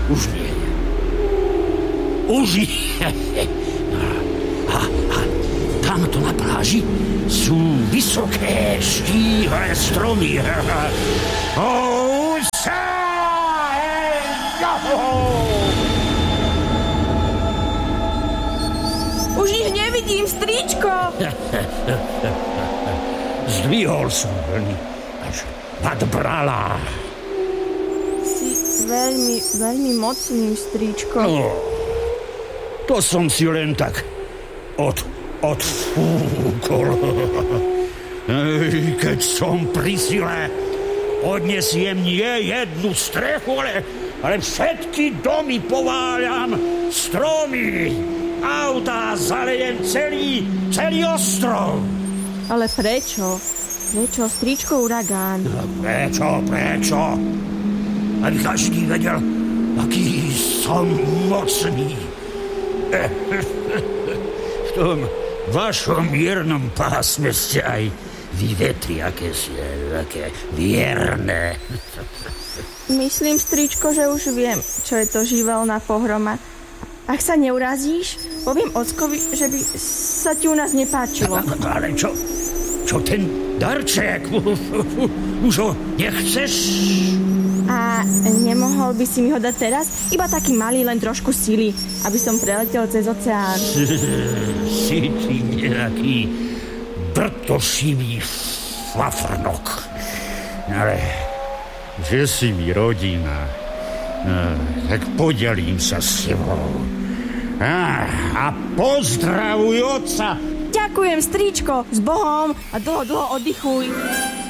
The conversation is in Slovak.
Už nie. A tamto na pláži sú vysoké, štíhle stromy. Už ich nevidím, stričko. Zdvihol som vlny, až nad brala. Si veľmi, veľmi mocný, stričko. No, to som si len tak odfúkol. Keď som pri sile, odnesiem nie jednu strechu, ale všetky domy pováľam, stromy, autá, zalejem celý ostrov. Ale prečo? Prečo, stričko uragán? Prečo? Aby každý vedel, aký som mocný. V tom vašom miernom pásme ste aj vy vetri, aké vierne. Myslím, stričko, že už viem, čo je to živelná pohroma. Ak sa neurazíš, poviem ockovi, že by sa ti u nás nepáčilo. Ale čo ten darček? Už ho nechceš? A nemohol by si mi ho dať teraz? Iba taký malý, len trošku sily, aby som preletel cez oceán. Si ty nejaký brtošivý fafrnok. Ale že si mi rodina, tak podelím sa s tebou. A pozdravuj otca. Ďakujem, stričko, s Bohom a dlho oddychuj.